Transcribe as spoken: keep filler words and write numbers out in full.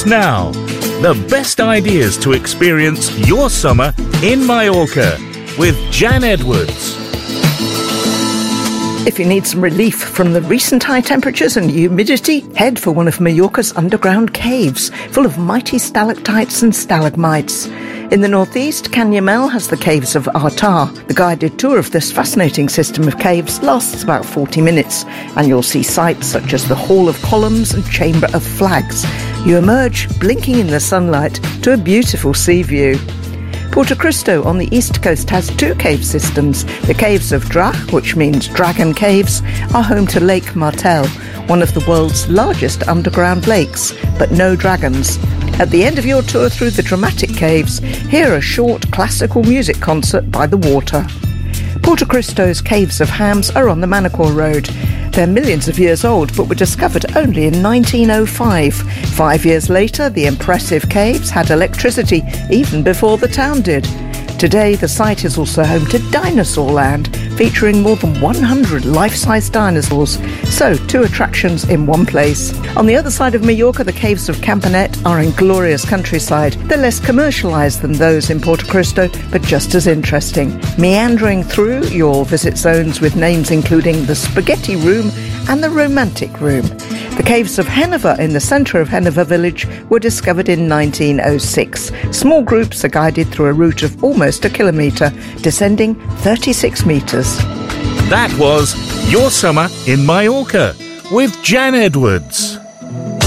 Tours Now. The best ideas to experience your summer in Mallorca with Jan Edwards. If you need some relief from the recent high temperatures and humidity, head for one of Mallorca's underground caves, full of mighty stalactites and stalagmites. In the northeast, Canyamel has the caves of Artar. The guided tour of this fascinating system of caves lasts about forty minutes, and you'll see sights such as the Hall of Columns and Chamber of Flags. You emerge, blinking in the sunlight, to a beautiful sea view. Porto Cristo on the east coast has two cave systems. The caves of Drach, which means dragon caves, are home to Lake Martel, one of the world's largest underground lakes, but no dragons. At the end of your tour through the dramatic caves, hear a short classical music concert by the water. Porto Cristo's Caves of Hams are on the Manacor Road. They're millions of years old, but were discovered only in nineteen oh five. Five years later, the impressive caves had electricity, even before the town did. Today, the site is also home to Dinosaur Land, featuring more than one hundred life-size dinosaurs. So, two attractions in one place. On the other side of Mallorca, the caves of Campanet are in glorious countryside. They're less commercialised than those in Porto Cristo, but just as interesting. Meandering through, you'll visit zones with names including the Spaghetti Room and the Romantic Room. The caves of Heneva in the centre of Heneva village were discovered in nineteen oh six. Small groups are guided through a route of almost a kilometre, descending thirty-six metres. That was Your Summer in Mallorca with Jan Edwards.